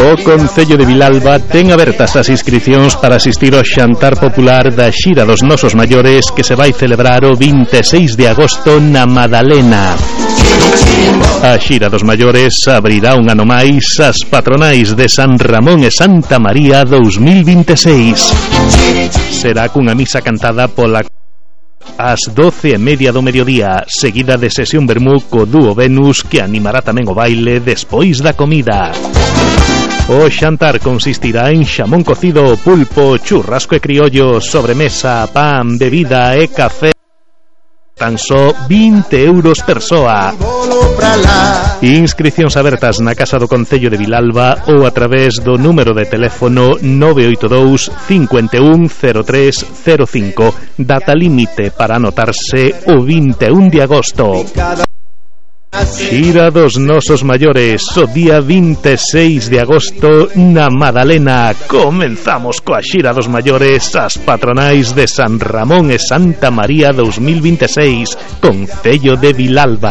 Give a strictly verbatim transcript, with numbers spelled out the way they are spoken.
O Concello de Vilalba ten abertas as inscricións para asistir ao xantar popular da Xira dos Nosos Maiores que se vai celebrar o vinte e seis de agosto na Madalena. A Xira dos Maiores abrirá un ano máis as patronais de San Ramón e Santa María dous mil vinte e seis. Será cunha misa cantada pola ás doce e media do mediodía, seguida de sesión vermú co dúo Venus, que animará tamén o baile despois da comida. O xantar consistirá en xamón cocido, pulpo, churrasco e criollo, sobremesa, pan, bebida e café. Tan só vinte euros persoa. Inscricións abertas na Casa do Concello de Vilalba ou a través do número de teléfono nove oito dous, cinco un, cero tres cero cinco. Data límite para anotarse o vinte e un de agosto. Xira dos Nosos Maiores, o día vinte e seis de agosto na Madalena. Comenzamos coa Xira dos Maiores, as patronais de San Ramón e Santa María dous mil vinte e seis, Concello de Vilalba.